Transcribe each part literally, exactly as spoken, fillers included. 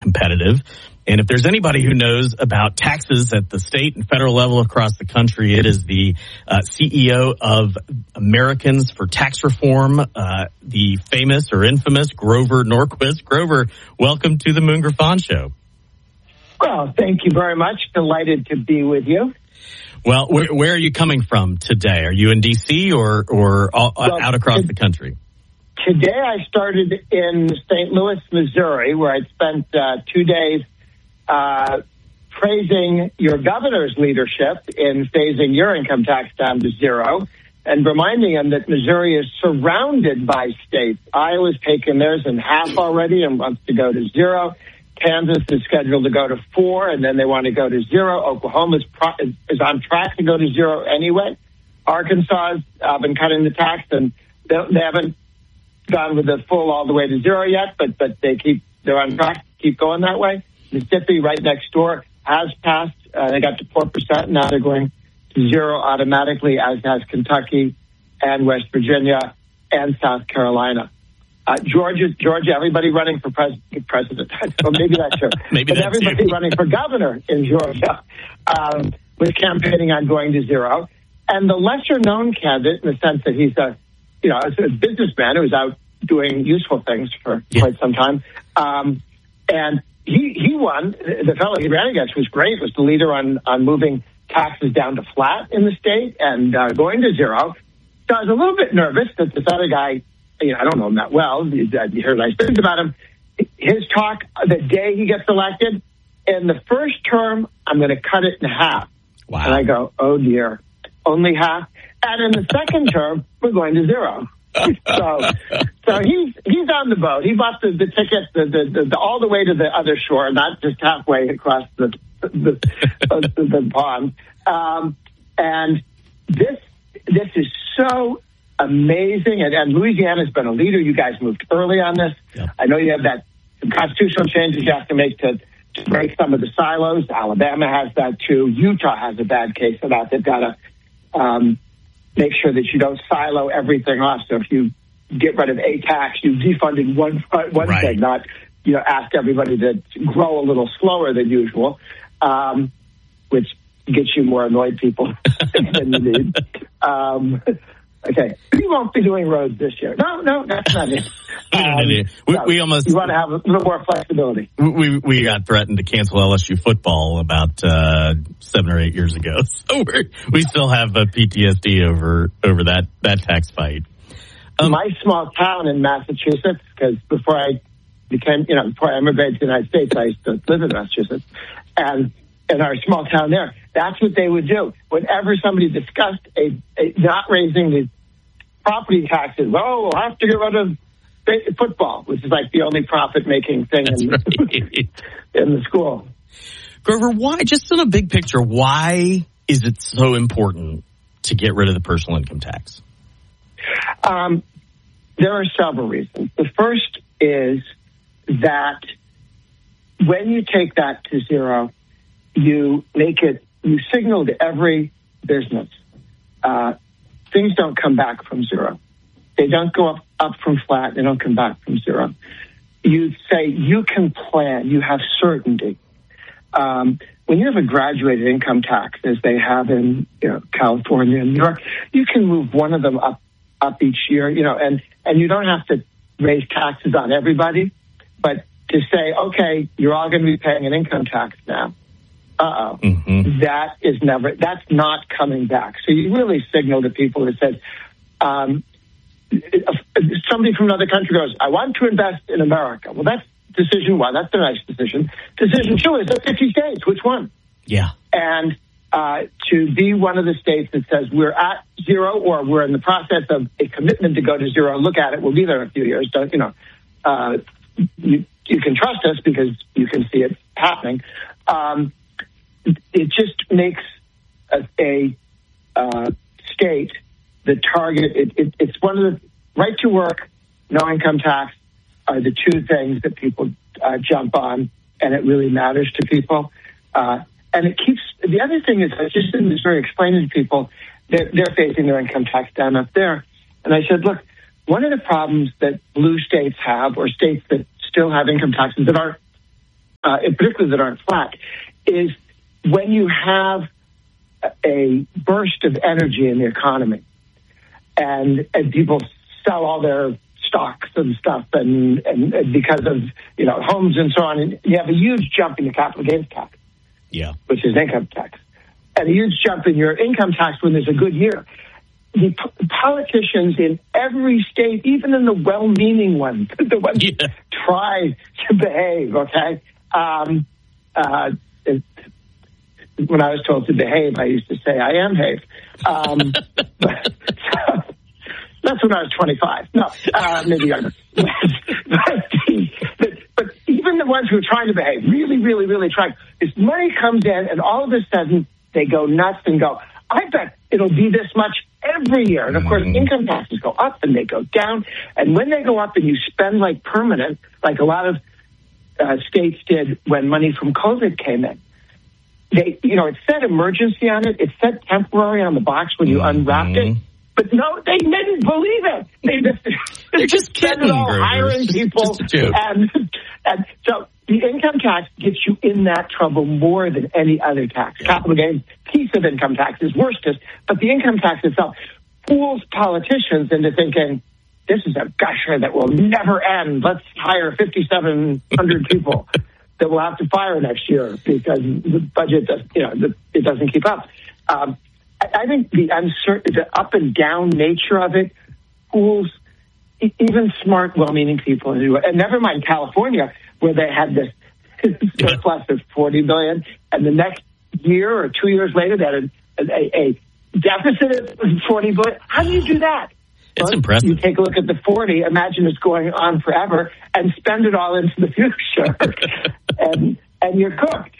competitive. And if there's anybody who knows about taxes at the state and federal level across the country, it is the uh, C E O of Americans for Tax Reform, uh, the famous or infamous Grover Norquist. Grover, welcome to the Moon Griffon Show. Well, thank you very much. Delighted to be with you. Well, where, where are you coming from today? Are you in D C or, or all, well, out across the country? Today I started in Saint Louis, Missouri, where I spent uh, two days uh, praising your governor's leadership in phasing your income tax down to zero and reminding him that Missouri is surrounded by states. Iowa's taken theirs in half already and wants to go to zero. Kansas is scheduled to go to four, and then they want to go to zero. Oklahoma pro- is on track to go to zero anyway. Arkansas has uh, been cutting the tax, and they, they haven't gone with the full all the way to zero yet, but but they keep they're on track to keep going that way. Mississippi, right next door, has passed. Uh, they got to four percent. Now they're going to zero automatically, as has Kentucky and West Virginia and South Carolina. Uh, Georgia, Georgia, everybody running for pres- president. Well, maybe that's true. maybe but that's everybody you. running for governor in Georgia um, was campaigning on going to zero. And the lesser-known candidate, in the sense that he's a, you know, a businessman who was out doing useful things for yeah. quite some time, um, and he he won. The fellow he ran against was great. Was the leader on on moving taxes down to flat in the state and uh, going to zero. So I was a little bit nervous that this other guy. You know, I don't know him that well. You, you heard nice things about him. His talk the day he gets elected, in the first term, I'm going to cut it in half. Wow. And I go, oh dear, only half. And in the second term, we're going to zero. so, so he's he's on the boat. He bought the, the ticket the, the, the, the, all the way to the other shore, not just halfway across the the, the, the pond. Um, and this this is so amazing, and, and Louisiana's been a leader. You guys moved early on this. Yeah. I know you have that some constitutional changes you have to make to, to break some of the silos. Alabama has that too. Utah has a bad case of that. They've got to um, make sure that you don't silo everything off. So if you get rid of a tax, you defunded one one right. thing, not you know ask everybody to grow a little slower than usual, um, which gets you more annoyed people than you need. Um, Okay, we won't be doing roads this year. No, no, that's not it. Um, we, no, we almost you want to have a little more flexibility. We we got threatened to cancel L S U football about uh, seven or eight years ago, so we're, we still have a P T S D over over that that tax fight. Um, My small town in Massachusetts, because before I became, you know, before I immigrated to the United States, I used to live in Massachusetts, and in our small town there, that's what they would do. Whenever somebody discussed a, a not raising the property taxes, oh, we'll have to get rid of football, which is like the only profit-making thing in, right. in the school. Grover, why, just in a big picture, why is it so important to get rid of the personal income tax? Um, there are several reasons. The first is that when you take that to zero, you make it, you signal to every business, uh, things don't come back from zero. They don't go up, up from flat. They don't come back from zero. You say you can plan. You have certainty. Um, when you have a graduated income tax, as they have in you know, California and New York, you can move one of them up up each year. You know, and and you don't have to raise taxes on everybody, but to say, okay, you're all going to be paying an income tax now. Uh-oh. Mm-hmm. That is never, that's not coming back. So you really signal to people that said, um, somebody from another country goes, I want to invest in America. Well, that's decision one. That's a nice decision. Decision two is the fifty states. Which one? Yeah. And uh, to be one of the states that says we're at zero or we're in the process of a commitment to go to zero, look at it. We'll be there in a few years. Don't, you know, uh, you, you can trust us because you can see it happening. Um, It just makes a, a uh, state the target. It, it, it's one of the right to work, no income tax are the two things that people uh, jump on, and it really matters to people. Uh, and it keeps the other thing is I just in Missouri explaining to people that they're facing their income tax down up there, and I said, look, one of the problems that blue states have, or states that still have income taxes that aren't uh, in particular that aren't flat, is when you have a burst of energy in the economy and, and people sell all their stocks and stuff and, and, and because of, you know, homes and so on, and you have a huge jump in your capital gains tax, yeah, which is income tax, and a huge jump in your income tax when there's a good year. The p- politicians in every state, even in the well-meaning ones, the ones yeah. that try to behave, okay? Um, uh, it, when I was told to behave, I used to say, I am behave. Um, but, so, that's when I was twenty-five. No, uh, maybe younger. but, but, but even the ones who are trying to behave, really, really, really trying, this money comes in and all of a sudden they go nuts and go, I bet it'll be this much every year. And of course, mm-hmm. income taxes go up and they go down. And when they go up and you spend like permanent, like a lot of uh, states did when money from COVID came in, they, you know, it said emergency on it. It said temporary on the box when you mm-hmm. unwrapped it. But no, they didn't believe it. They just, They're just kidding, all hiring people. Just a joke. And, and so the income tax gets you in that trouble more than any other tax. Yeah. Capital gains piece of income tax is worstest, but the income tax itself fools politicians into thinking, this is a gusher that will never end. Let's hire fifty-seven hundred people that we'll have to fire next year because the budget does, you know, it doesn't keep up. Um, I think the uncertain, the up and down nature of it fools even smart, well-meaning people. And never mind California, where they had this surplus of forty billion dollars, and the next year or two years later, they had a, a, a deficit of forty billion dollars. How do you do that? It's well, impressive. You take a look at the forty, imagine it's going on forever, and spend it all into the future, and and you're cooked.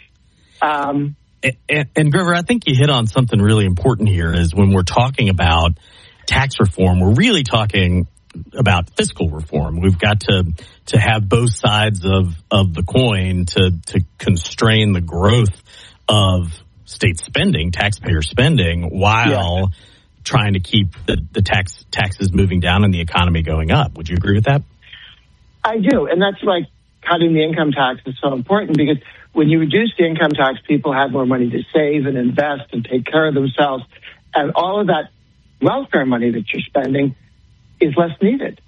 Um, And, and, and Grover, I think you hit on something really important here is when we're talking about tax reform, we're really talking about fiscal reform. We've got to to have both sides of, of the coin to, to constrain the growth of state spending, taxpayer spending, while yeah. trying to keep the, the tax taxes moving down and the economy going up. Would you agree with that? I do, and that's like cutting the income tax is so important because when you reduce the income tax, people have more money to save and invest and take care of themselves. And all of that welfare money that you're spending is less needed.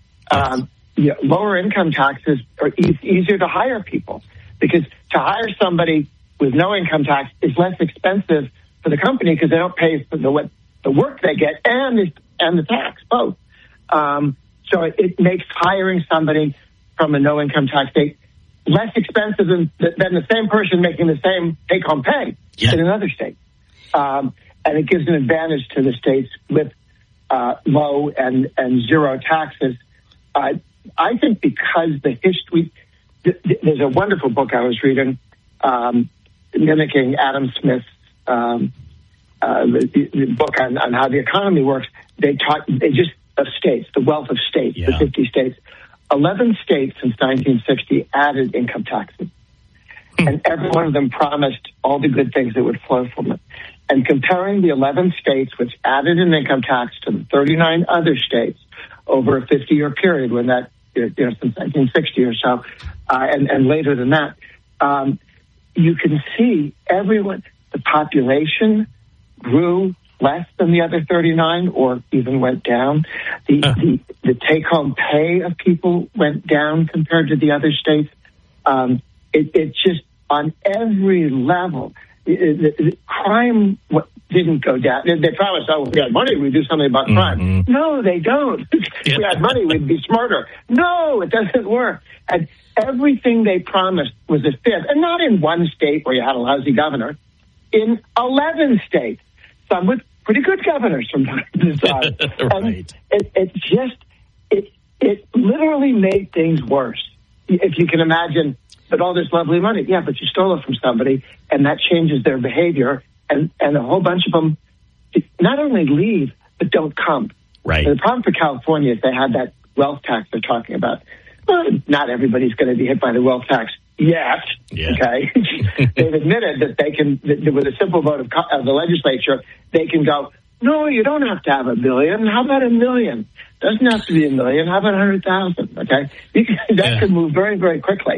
Um, yeah, lower income taxes are e- easier to hire people because to hire somebody with no income tax is less expensive for the company because they don't pay for the, what, the work they get and the, and the tax, both. Um, so it, it makes hiring somebody from a no income tax state less expensive than, than the same person making the same take-home pay yeah. in another state. Um, and it gives an advantage to the states with uh, low and, and zero taxes. Uh, I think because the history, th- th- there's a wonderful book I was reading um, mimicking Adam Smith's um, uh, the, the book on, on how the economy works. They taught, they just, of states, the wealth of states, yeah. the fifty states. eleven states since nineteen sixty added income taxes, hmm. and every one of them promised all the good things that would flow from it. And comparing the eleven states which added an income tax to the thirty-nine other states over a fifty-year period, when that, you know, since nineteen sixty or so, uh, and, and later than that, um, you can see everyone, the population grew less than the other thirty-nine or even went down. The, uh. the, the take-home pay of people went down compared to the other states. Um, it, it just, on every level, it, it, it, crime didn't go down. They, they promised, oh, if we had money, we'd do something about crime. Mm-hmm. No, they don't. If yeah. we had money, we'd be smarter. No, it doesn't work. And everything they promised was a fib. And not in one state where you had a lousy governor. In eleven states. Some with pretty good governors from time to time. Right. It, it just, it, it literally made things worse. If you can imagine that all this lovely money, yeah, but you stole it from somebody, and that changes their behavior, and, and a whole bunch of them not only leave, but don't come. Right. And the problem for California is they had that wealth tax they're talking about. Well, not everybody's going to be hit by the wealth tax yet. Yeah. Okay. They've admitted that they can, that with a simple vote of, of the legislature, they can go, no, you don't have to have a billion. How about a million? Doesn't have to be a million. How about a hundred thousand? Okay. You can, that yeah. can move very, very quickly.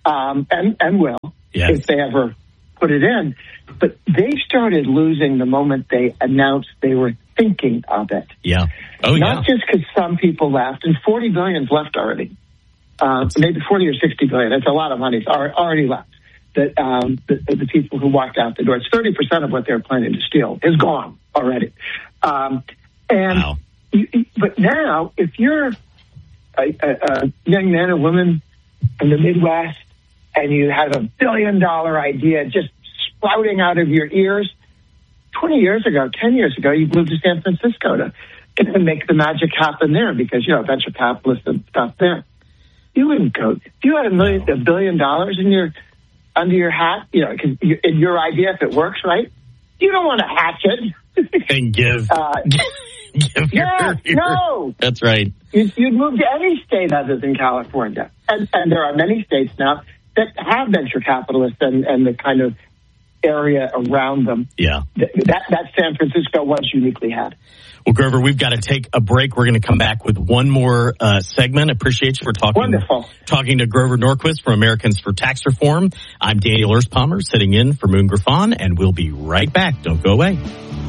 um, and, and will, yes. if they ever put it in. But they started losing the moment they announced they were thinking of it. Yeah. Oh, Not yeah. just because some people left, and forty billion is left already. Um, maybe forty or sixty billion. That's a lot of money. It's already left. That um, the, the people who walked out the door, it's thirty percent of what they were planning to steal is gone already. Um, and wow. you, but now, if you're a, a, a young man or woman in the Midwest and you have a billion dollar idea just sprouting out of your ears, twenty years ago, ten years ago, you moved to San Francisco to, to make the magic happen there because, you know, venture capitalists and stuff there. You wouldn't go. If you had a million, a billion dollars in your under your hat, you know, because you, in your idea, if it works, right, you don't want to hatch it and give. Uh, give yeah, your, your, no, that's right. You'd, you'd move to any state other than California, and and there are many states now that have venture capitalists and, and the kind of area around them. Yeah, that that San Francisco once uniquely had. Well, Grover, we've got to take a break. We're going to come back with one more uh, segment. Appreciate you for talking. Wonderful. Talking to Grover Norquist from Americans for Tax Reform. I'm Daniel Earspalmer sitting in for Moon Griffon, and we'll be right back. Don't go away.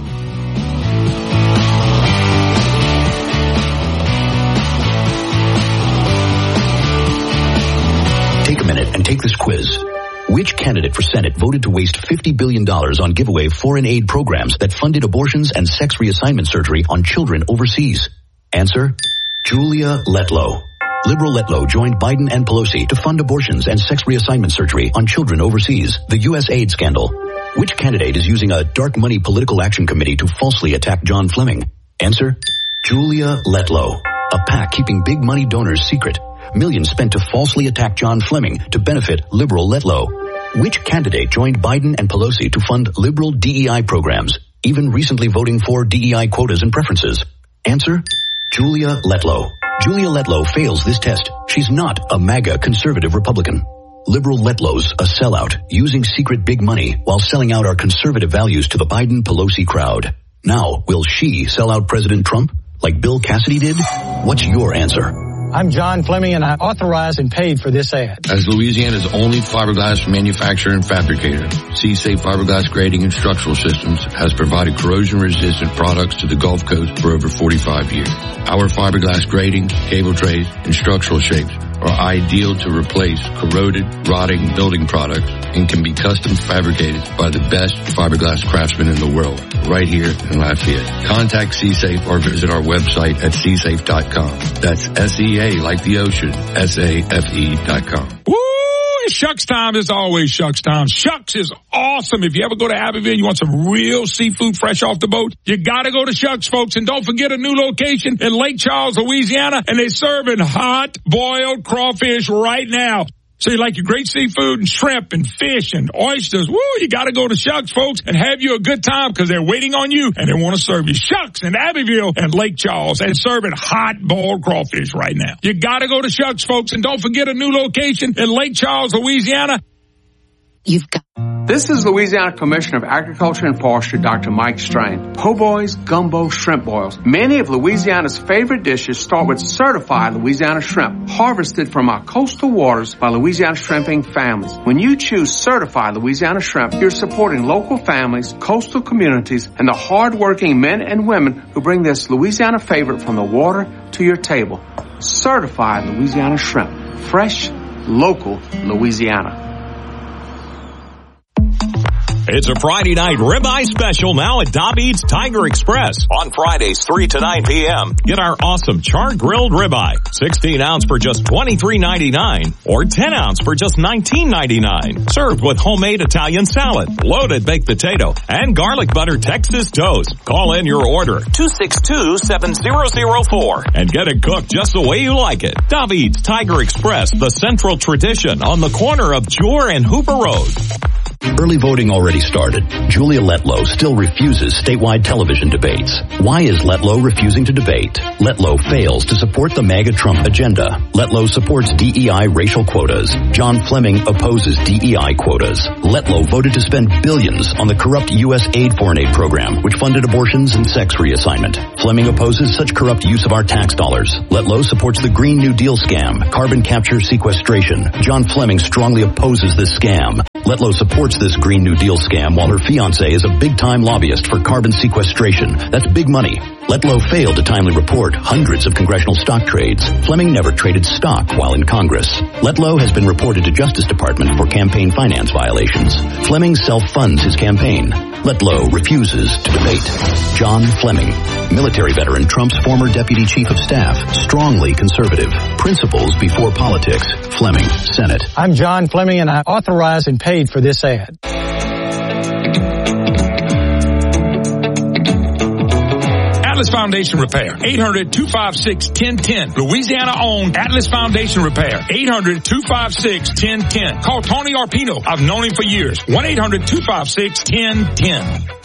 Take a minute and take this quiz. Which candidate for Senate voted to waste fifty billion dollars on giveaway foreign aid programs that funded abortions and sex reassignment surgery on children overseas? Answer, Julia Letlow. Liberal Letlow joined Biden and Pelosi to fund abortions and sex reassignment surgery on children overseas, the U S aid scandal. Which candidate is using a dark money political action committee to falsely attack John Fleming? Answer, Julia Letlow. A PAC keeping big money donors secret. Millions spent to falsely attack John Fleming to benefit liberal Letlow. Which candidate joined Biden and Pelosi to fund liberal D E I programs, even recently voting for D E I quotas and preferences? Answer, Julia Letlow. Julia Letlow fails this test. She's not a MAGA conservative Republican. Liberal Letlow's a sellout, using secret big money while selling out our conservative values to the Biden-Pelosi crowd. Now, will she sell out President Trump like Bill Cassidy did? What's your answer? I'm John Fleming, and I authorized and paid for this ad. As Louisiana's only fiberglass manufacturer and fabricator, C-Safe Fiberglass Grading and Structural Systems has provided corrosion-resistant products to the Gulf Coast for over forty-five years. Our fiberglass grading, cable trays, and structural shapes are ideal to replace corroded, rotting building products and can be custom fabricated by the best fiberglass craftsmen in the world, right here in Lafayette. Contact C-Safe or visit our website at c safe dot com. That's S E A like the ocean, S A F E dot com. Woo! Shucks time is always Shucks time. Shucks is awesome. If you ever go to Abbeville, you want some real seafood fresh off the boat, you gotta go to Shucks, folks. And don't forget a new location in Lake Charles, Louisiana, and they're serving hot boiled crawfish right now. So you like your great seafood and shrimp and fish and oysters. Woo, you got to go to Shucks, folks, and have you a good time because they're waiting on you and they want to serve you. Shucks in Abbeville and Lake Charles and serving hot boiled crawfish right now. You got to go to Shucks, folks, and don't forget a new location in Lake Charles, Louisiana. You've got. This is Louisiana Commissioner of Agriculture and Forestry, Doctor Mike Strain. Po' boys, gumbo, shrimp boils. Many of Louisiana's favorite dishes start with certified Louisiana shrimp, harvested from our coastal waters by Louisiana shrimping families. When you choose certified Louisiana shrimp, you're supporting local families, coastal communities, and the hard-working men and women who bring this Louisiana favorite from the water to your table. Certified Louisiana shrimp. Fresh, local Louisiana. It's a Friday night ribeye special now at David's Tiger Express. On Fridays, three to nine p.m. Get our awesome char-grilled ribeye. sixteen ounce for just twenty-three ninety-nine or ten ounce for just nineteen ninety-nine. Served with homemade Italian salad, loaded baked potato, and garlic butter Texas toast. Call in your order, two six two, seven zero zero four, and get it cooked just the way you like it. David's Tiger Express, the central tradition on the corner of Jewar and Hooper Road. Early voting already started. Julia Letlow still refuses statewide television debates. Why is Letlow refusing to debate? Letlow fails to support the MAGA Trump agenda. Letlow supports D E I racial quotas. John Fleming opposes D E I quotas. Letlow voted to spend billions on the corrupt U S aid foreign aid program, which funded abortions and sex reassignment. Fleming opposes such corrupt use of our tax dollars. Letlow supports the Green New Deal scam, carbon capture sequestration. John Fleming strongly opposes this scam. Letlow supports this Green New Deal scam while her fiancé is a big-time lobbyist for carbon sequestration. That's big money. Letlow failed to timely report hundreds of congressional stock trades. Fleming never traded stock while in Congress. Letlow has been reported to Justice Department for campaign finance violations. Fleming self-funds his campaign. Letlow refuses to debate. John Fleming, military veteran, Trump's former deputy chief of staff, strongly conservative. Principles before politics. Fleming, Senate. I'm John Fleming, and I authorized and paid for this ad. Atlas Foundation Repair, eight hundred, two five six, one zero one zero. Louisiana-owned Atlas Foundation Repair, eight hundred, two five six, one zero one zero. Call Tony Arpino. I've known him for years. one eight hundred, two five six, one zero one zero.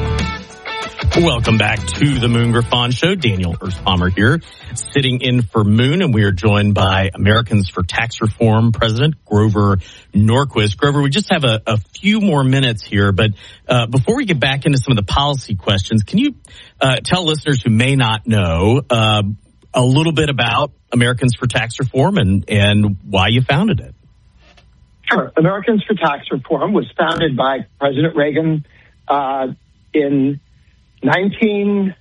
Welcome back to the Moon Griffon Show. Daniel Erspamer here, sitting in for Moon, and we are joined by Americans for Tax Reform President Grover Norquist. Grover, we just have a, a few more minutes here, but uh, before we get back into some of the policy questions, can you uh, tell listeners who may not know uh, a little bit about Americans for Tax Reform and, and why you founded it? Sure. Americans for Tax Reform was founded by President Reagan uh, in nineteen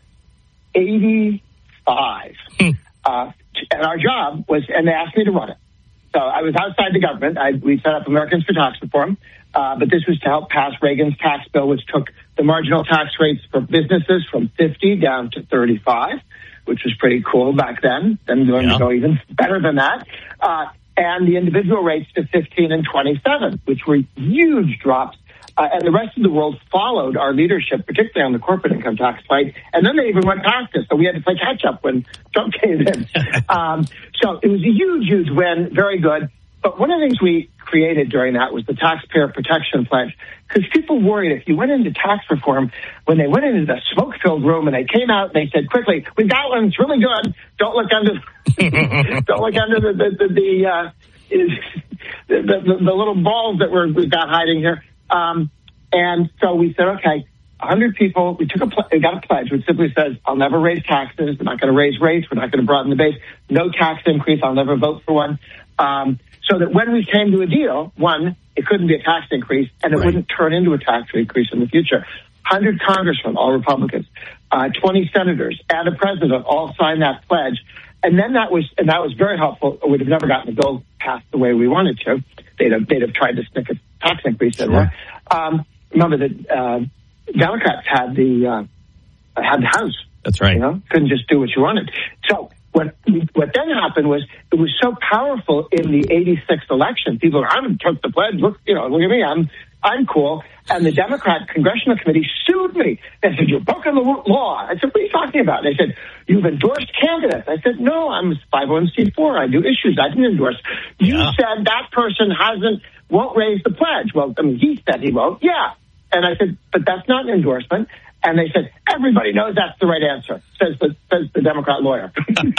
eighty-five. Hmm. Uh, and our job was, and they asked me to run it. So I was outside the government. I, we set up Americans for Tax Reform, uh, but this was to help pass Reagan's tax bill, which took the marginal tax rates for businesses from fifty down to thirty-five, which was pretty cool back then. Then going yeah. to go even better than that. Uh, and the individual rates to fifteen and twenty-seven, which were huge drops. Uh, and the rest of the world followed our leadership, particularly on the corporate income tax fight. And then they even went past us. So we had to play catch up when Trump came in. um, so it was a huge, huge win. Very good. But one of the things we created during that was the Taxpayer Protection Pledge. Because people worried if you went into tax reform, when they went into the smoke-filled room and they came out and they said quickly, "We've got one. It's really good. Don't look under, don't look under the the the, the, uh, the, the, the little balls that we're, we've got hiding here." Um, and so we said, okay, one hundred people, we took a, pl- we got a pledge which simply says, I'll never raise taxes. We're not going to raise rates. We're not going to broaden the base. No tax increase. I'll never vote for one. Um, so that when we came to a deal, one, it couldn't be a tax increase and it right. wouldn't turn into a tax increase in the future. one hundred congressmen, all Republicans, uh, twenty senators and a president all signed that pledge. And then that was, and that was very helpful. We'd have never gotten the bill passed the way we wanted to. They'd have, they'd have tried to stick a tax increase in there. Um, remember that, uh, Democrats had the, uh, had the House. That's right. You know, couldn't just do what you wanted. So what, what then happened was it was so powerful in the eighty-six election. People were, I took the pledge. Look, you know, look at me. I'm, I'm cool. And the Democrat Congressional Committee sued me. They said, you've broken the law. I said, what are you talking about? They said, you've endorsed candidates. I said, no, I'm five oh one c four. I do issues. I didn't endorse. You yeah. said that person hasn't, won't raise the pledge. Well, I mean, he said he won't. Yeah. And I said, but that's not an endorsement. And they said, everybody knows that's the right answer, says the, says the Democrat lawyer.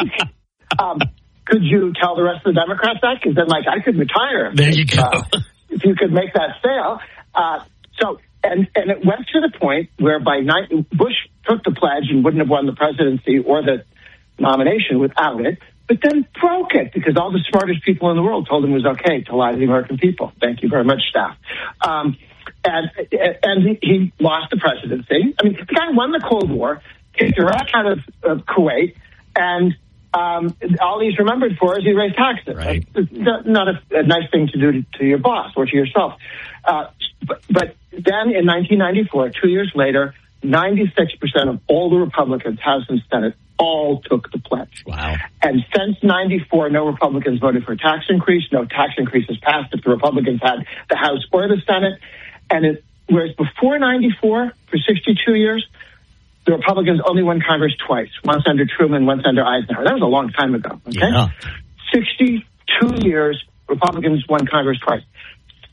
um, could you tell the rest of the Democrats that? Because then, like, I could retire. There you go. Uh, if you could make that sale. Uh, so, and, and it went to the point where by night, Bush took the pledge and wouldn't have won the presidency or the nomination without it, but then broke it because all the smartest people in the world told him it was okay to lie to the American people. Thank you very much, staff. Um, and and he, he lost the presidency. I mean, the guy won the Cold War, kicked Iraq out of, of Kuwait, and um, all he's remembered for is he raised taxes. Right. That's not a, a nice thing to do to, to your boss or to yourself. Uh, but, but then in nineteen ninety-four, two years later, ninety-six percent of all the Republicans, House and Senate, all took the pledge. Wow. And since ninety-four, no Republicans voted for a tax increase. No tax increase has passed if the Republicans had the House or the Senate. And it, whereas before ninety-four, for sixty-two years, the Republicans only won Congress twice, once under Truman, once under Eisenhower. That was a long time ago, okay? Yeah. sixty-two years, Republicans won Congress twice.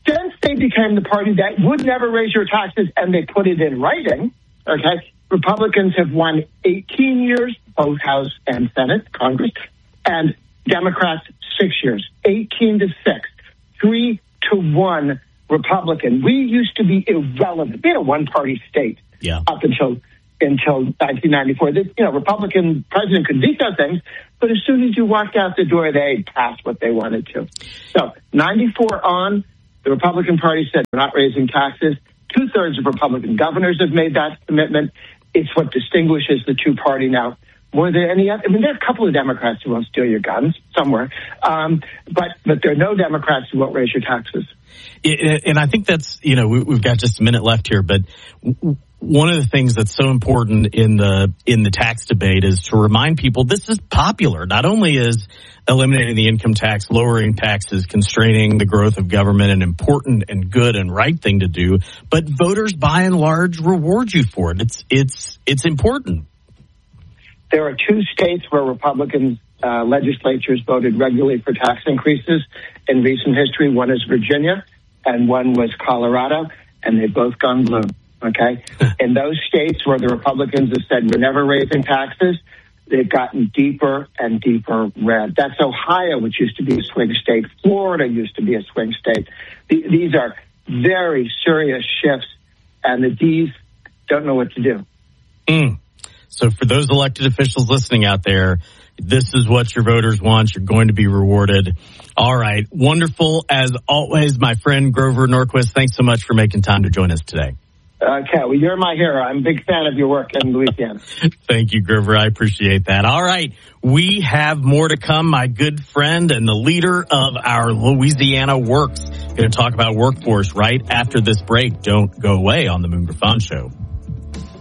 since they became the party that would never raise your taxes and they put it in writing, okay, Republicans have won eighteen years, both House and Senate, Congress, and Democrats six years, eighteen to six, three to one Republican. We used to be irrelevant. We had a one-party state yeah. up until until nineteen ninety-four. This, you know, Republican president could veto things, but as soon as you walked out the door, they passed what they wanted to. So ninety-four on, the Republican Party said we're not raising taxes. Two-thirds of Republican governors have made that commitment. It's what distinguishes the two-party now more than any other. I mean, there are a couple of Democrats who won't steal your guns somewhere, um, but but there are no Democrats who won't raise your taxes. It, and I think that's, you know, we, we've got just a minute left here, but one of the things that's so important in the in the tax debate is to remind people this is popular. Not only is eliminating the income tax, lowering taxes, constraining the growth of government an important and good and right thing to do, but voters by and large reward you for it. It's it's it's important. There are two states where Republican uh, legislatures voted regularly for tax increases in recent history. One is Virginia, and one was Colorado, and they've both gone blue. Okay, in those states where the Republicans have said we're never raising taxes, they've gotten deeper and deeper red. That's Ohio, which used to be a swing state. Florida used to be a swing state. Th- these are very serious shifts, and the D's don't know what to do. Mm. So for those elected officials listening out there, this is what your voters want. You're going to be rewarded. All right. Wonderful. As always, my friend Grover Norquist, thanks so much for making time to join us today. Okay, well, you're my hero. I'm a big fan of your work in Louisiana. Thank you, Grover. I appreciate that. All right. We have more to come. My good friend and the leader of our Louisiana Works going to talk about workforce right after this break. Don't go away on the Moon Griffon Show.